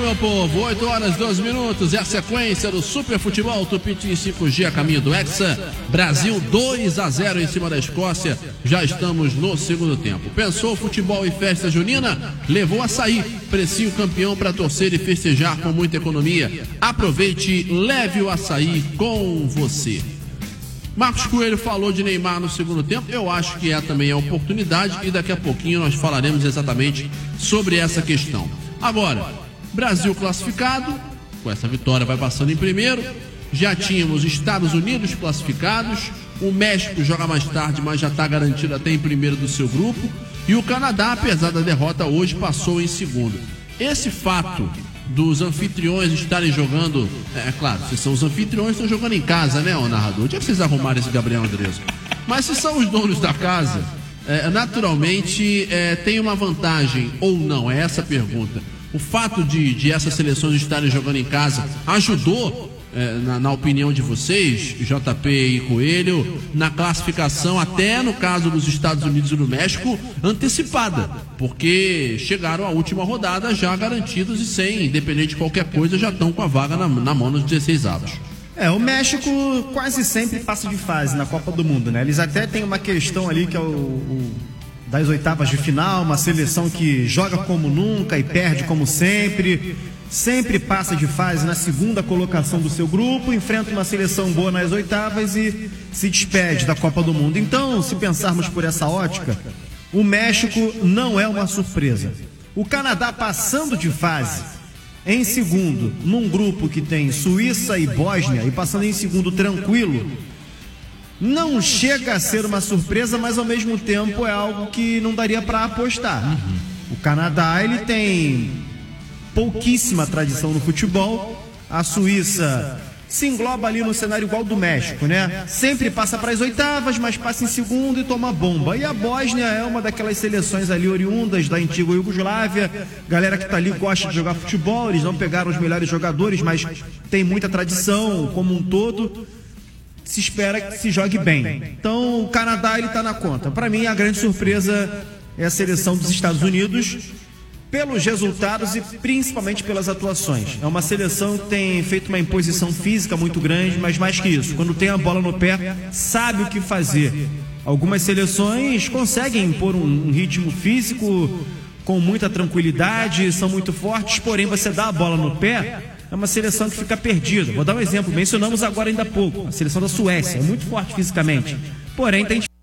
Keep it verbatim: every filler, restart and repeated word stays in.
meu povo, oito horas e doze minutos, é a sequência do Super Futebol Tupitim em cinco G a caminho do Hexa. Brasil dois a zero em cima da Escócia, já estamos no segundo tempo. Pensou futebol e festa junina? Levou açaí, precinho campeão para torcer e festejar com muita economia. Aproveite, leve o açaí com você. Marcos Coelho falou de Neymar no segundo tempo, eu acho que é também a oportunidade e daqui a pouquinho nós falaremos exatamente sobre essa questão. Agora, Brasil classificado, com essa vitória vai passando em primeiro, já tínhamos Estados Unidos classificados, o México joga mais tarde, mas já está garantido até em primeiro do seu grupo, e o Canadá, apesar da derrota hoje, passou em segundo. Esse fato dos anfitriões estarem jogando, é claro, se são os anfitriões, estão jogando em casa, né, o narrador? Onde é que vocês arrumaram esse Gabriel Andreso? Mas se são os donos da casa, é, naturalmente é, tem uma vantagem ou não? É essa a pergunta. O fato de, de essas seleções estarem jogando em casa ajudou, é, na, na opinião de vocês, J P e Coelho, na classificação, até no caso dos Estados Unidos e do México, antecipada, porque chegaram à última rodada já garantidos e sem, independente de qualquer coisa, já estão com a vaga na, na mão nos dezesseis avos. É, o México quase sempre passa de fase na Copa do Mundo, né? Eles até têm uma questão ali que é o, o das oitavas de final, uma seleção que joga como nunca e perde como sempre, sempre passa de fase na segunda colocação do seu grupo, enfrenta uma seleção boa nas oitavas e se despede da Copa do Mundo. Então, se pensarmos por essa ótica, o México não é uma surpresa. O Canadá passando de fase em segundo, num grupo que tem Suíça e Bósnia, e passando em segundo tranquilo, não chega a ser uma surpresa, mas ao mesmo tempo é algo que não daria para apostar. Uhum. O Canadá, ele tem pouquíssima tradição no futebol. A Suíça se engloba ali no cenário igual do México, né? Sempre passa para as oitavas, mas passa em segundo e toma bomba. E a Bósnia é uma daquelas seleções ali oriundas da antiga Iugoslávia. Galera que tá ali gosta de jogar futebol, eles não pegaram os melhores jogadores, mas tem muita tradição como um todo. Se espera que se jogue bem. Então o Canadá, ele tá na conta. Para mim a grande surpresa é a seleção dos Estados Unidos, pelos resultados e principalmente pelas atuações. É uma seleção que tem feito uma imposição física muito grande, mas mais que isso, quando tem a bola no pé, sabe o que fazer. Algumas seleções conseguem impor um, um ritmo físico com muita tranquilidade, são muito fortes, porém você dá a bola no pé, é uma seleção que fica perdida. Vou dar um exemplo, mencionamos agora ainda há pouco, a seleção da Suécia, é muito forte fisicamente, porém tem